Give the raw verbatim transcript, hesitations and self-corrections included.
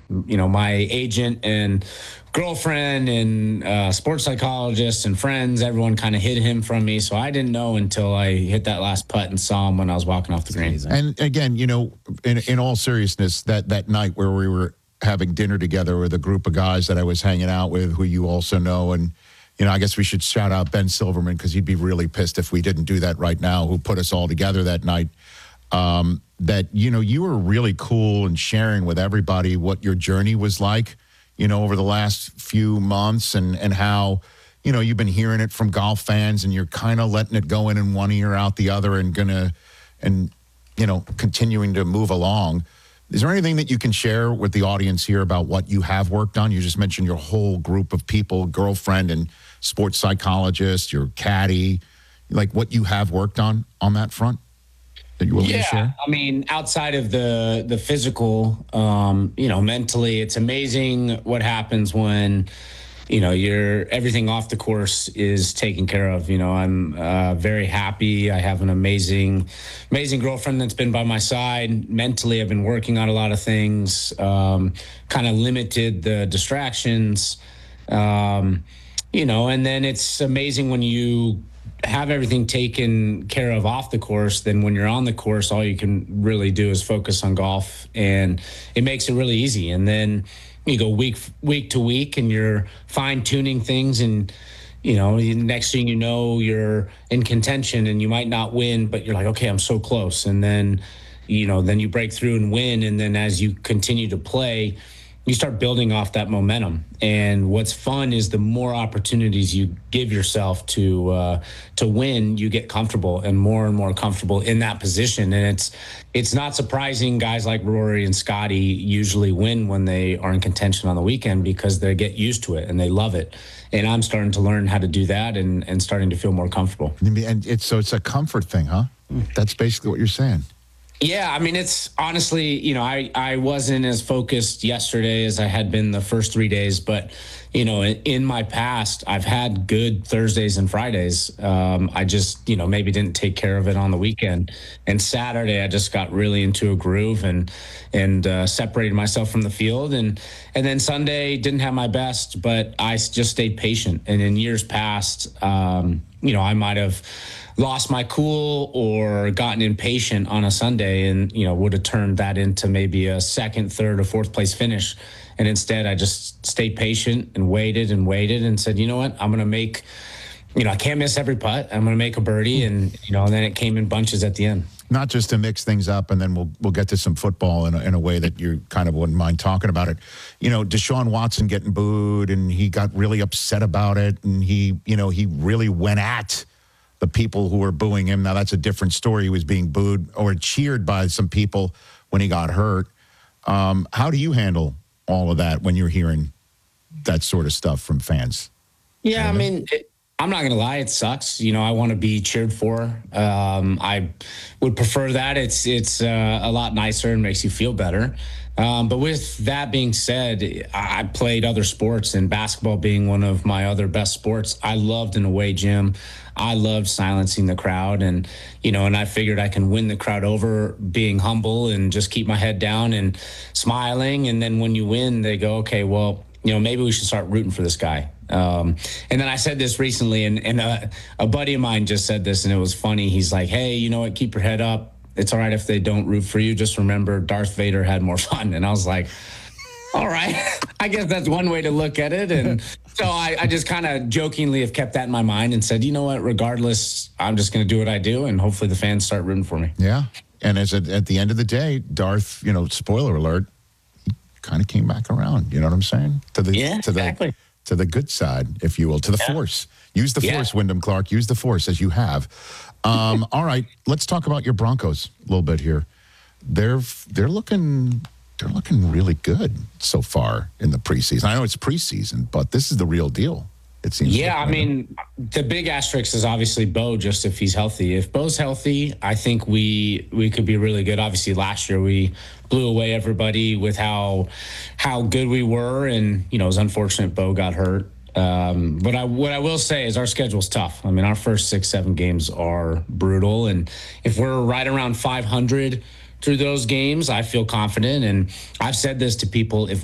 you know, my agent and girlfriend and uh, sports psychologist and friends, everyone kind of hid him from me. So I didn't know until I hit that last putt and saw him when I was walking off the green. And again, you know, in, in all seriousness, that, that night where we were having dinner together with a group of guys that I was hanging out with who you also know, and you know, I guess we should shout out Ben Silverman because he'd be really pissed if we didn't do that right now, who put us all together that night. Um, that, you know, you were really cool and sharing with everybody what your journey was like, you know, over the last few months and, and how, you know, you've been hearing it from golf fans and you're kind of letting it go in in one ear, out the other and going to, and, you know, continuing to move along. Is there anything that you can share with the audience here about what you have worked on? You just mentioned your whole group of people, girlfriend and sports psychologist, your caddy, like what you have worked on on that front that you willing yeah, to share? I mean, outside of the the physical, um, you know, mentally, it's amazing what happens when, you know, you're everything off the course is taken care of. You know, I'm uh, very happy. I have an amazing, amazing girlfriend that's been by my side. Mentally, I've been working on a lot of things, um, kind of limited the distractions, um, you know, and then it's amazing when you have everything taken care of off the course. Then when you're on the course, all you can really do is focus on golf, and it makes it really easy. And then you go week week to week and you're fine tuning things, and you know, next thing you know, you're in contention and you might not win, but you're like, okay, I'm so close. And then, you know, then you break through and win. And then as you continue to play, you start building off that momentum. And what's fun is the more opportunities you give yourself to uh, to win, you get comfortable and more and more comfortable in that position. And it's it's not surprising guys like Rory and Scotty usually win when they are in contention on the weekend because they get used to it and they love it. And I'm starting to learn how to do that and, and starting to feel more comfortable. And it's so it's a comfort thing, huh? That's basically what you're saying. Yeah, I mean, it's honestly, you know, I, I wasn't as focused yesterday as I had been the first three days. But, you know, in, in my past, I've had good Thursdays and Fridays. Um, I just, you know, maybe didn't take care of it on the weekend. And Saturday, I just got really into a groove and and uh, separated myself from the field. And, and then Sunday, didn't have my best, but I just stayed patient. And in years past, um, you know, I might have lost my cool or gotten impatient on a Sunday and, you know, would have turned that into maybe a second, third, or fourth place finish. And instead, I just stayed patient and waited and waited and said, you know what, I'm going to make, you know, I can't miss every putt. I'm going to make a birdie. And, you know, and then it came in bunches at the end. Not just to mix things up, and then we'll we'll get to some football in a, in a way that you kind of wouldn't mind talking about it. You know, Deshaun Watson getting booed, and he got really upset about it, and he, you know, he really went at the people who were booing him. Now, that's a different story. He was being booed or cheered by some people when he got hurt. Um, how do you handle all of that when you're hearing that sort of stuff from fans? Yeah, I mean, it, I'm not going to lie. It sucks. You know, I want to be cheered for. Um, I would prefer that. It's, it's uh, a lot nicer and makes you feel better. Um, but with that being said, I played other sports, and basketball being one of my other best sports. I loved an away gym. I loved silencing the crowd, and, you know, and I figured I can win the crowd over being humble and just keep my head down and smiling. And then when you win, they go, okay, well, you know, maybe we should start rooting for this guy. Um, and then I said this recently, and, and a, a buddy of mine just said this, and it was funny. He's like, hey, you know what, keep your head up. It's all right if they don't root for you. Just remember Darth Vader had more fun. And I was like, all right, I guess that's one way to look at it. And so I, I just kind of jokingly have kept that in my mind and said, you know what, regardless, I'm just going to do what I do. And hopefully the fans start rooting for me. Yeah. And as a, at the end of the day, Darth, you know, spoiler alert, he kind of came back around. You know what I'm saying? To the, yeah, to the, exactly. To the good side, if you will, to the yeah. force. Use the yeah. force, Wyndham Clark. Use the force as you have. Um, all right, let's talk about your Broncos a little bit here. They're they're looking they're looking really good so far in the preseason. I know it's preseason, but this is the real deal. It seems. Yeah, like, I mean, the big asterisk is obviously Bo. Just if he's healthy. If Bo's healthy, I think we we could be really good. Obviously, last year we blew away everybody with how how good we were, and you know, it was unfortunate Bo got hurt. Um, but I, what I will say is our schedule's tough. I mean, our first six, seven games are brutal. And if we're right around five hundred through those games, I feel confident. And I've said this to people, if